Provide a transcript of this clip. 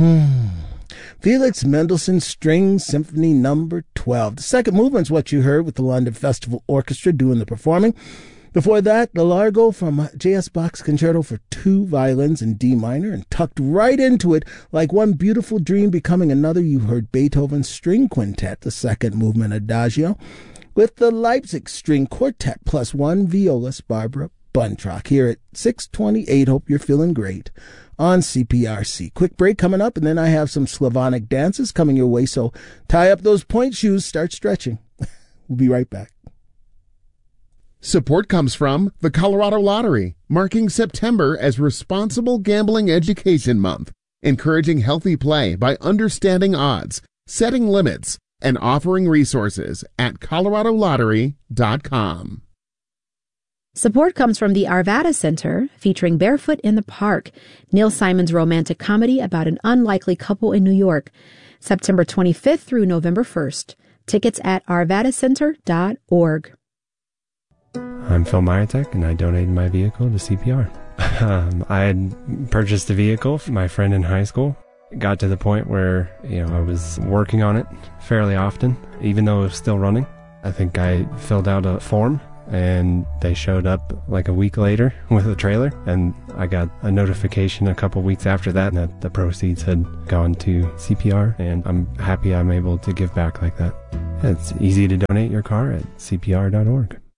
Felix Mendelssohn's String Symphony No. 12. The second movement's what you heard with the London Festival Orchestra doing the performing. Before that, the Largo from J.S. Bach's Concerto for Two Violins in D minor, and tucked right into it like one beautiful dream becoming another, you heard Beethoven's String Quintet, the second movement Adagio, with the Leipzig String Quartet plus one violist Barbara Buntrock here at 6:28. Hope you're feeling great on CPRC. Quick break coming up, and then I have some Slavonic dances coming your way, so tie up those point shoes, start stretching. We'll be right back. Support comes from the Colorado Lottery, marking September as Responsible Gambling Education Month, encouraging healthy play by understanding odds, setting limits, and offering resources at coloradolottery.com. Support comes from the Arvada Center, featuring Barefoot in the Park, Neil Simon's romantic comedy about an unlikely couple in New York, September 25th through November 1st. Tickets at arvadacenter.org. I'm Phil Myatek, and I donated my vehicle to CPR. I had purchased a vehicle for my friend in high school. It got to the point where, I was working on it fairly often, even though it was still running. I think I filled out a form, and they showed up like a week later with a trailer, and I got a notification a couple weeks after that the proceeds had gone to CPR, and I'm happy I'm able to give back like that. It's easy to donate your car at CPR.org.